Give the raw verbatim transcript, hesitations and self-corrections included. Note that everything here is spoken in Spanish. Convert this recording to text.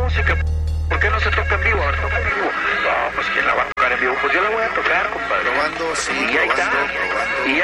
música. ¿Por qué no se toca en vivo? A ver, toca en vivo. No, pues ¿quién la va a tocar en vivo? Pues yo la voy a tocar, compadre. Probando, sí, y ahí probando, está. probando. Y